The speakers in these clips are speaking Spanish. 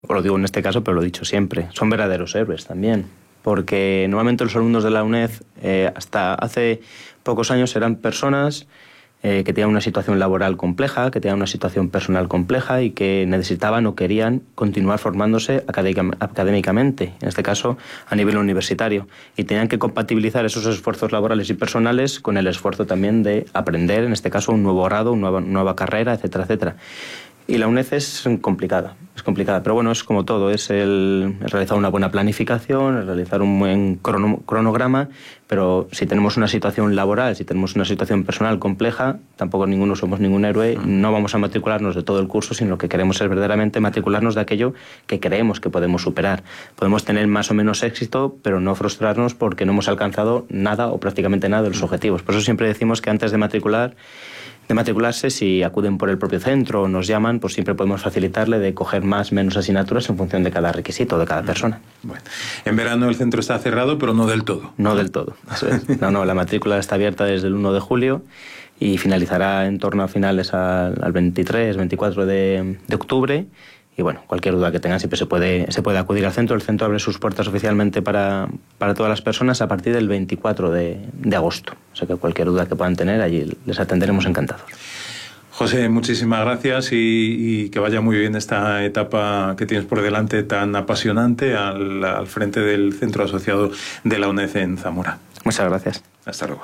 o lo digo en este caso, pero lo he dicho siempre, son verdaderos héroes también. Porque normalmente los alumnos de la UNED hasta hace pocos años eran personas que tenían una situación laboral compleja, que tenían una situación personal compleja y que necesitaban o querían continuar formándose académicamente, en este caso a nivel universitario, y tenían que compatibilizar esos esfuerzos laborales y personales con el esfuerzo también de aprender, en este caso, un nuevo grado, una nueva carrera, etcétera, etcétera. Y la UNED es complicada, pero bueno, es como todo, es realizar una buena planificación, es realizar un buen cronograma, pero si tenemos una situación laboral, si tenemos una situación personal compleja, tampoco ninguno somos ningún héroe, no vamos a matricularnos de todo el curso, sino lo que queremos es verdaderamente matricularnos de aquello que creemos que podemos superar. Podemos tener más o menos éxito, pero no frustrarnos porque no hemos alcanzado nada o prácticamente nada de los objetivos. Por eso siempre decimos que antes de matricularse, si acuden por el propio centro o nos llaman, pues siempre podemos facilitarle de coger más o menos asignaturas en función de cada requisito de cada persona. Bueno, en verano el centro está cerrado, pero no del todo. No del todo, eso es. No, la matrícula está abierta desde el 1 de julio y finalizará en torno a finales al 23, 24 de octubre. Y bueno, cualquier duda que tengan siempre se puede acudir al centro. El centro abre sus puertas oficialmente para todas las personas a partir del 24 de agosto. O sea que cualquier duda que puedan tener, allí les atenderemos encantados. José, muchísimas gracias y que vaya muy bien esta etapa que tienes por delante tan apasionante al frente del Centro Asociado de la UNED en Zamora. Muchas gracias. Hasta luego.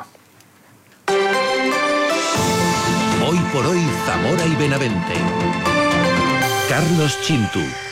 Hoy por hoy, Zamora y Benavente. Carlos Chintu.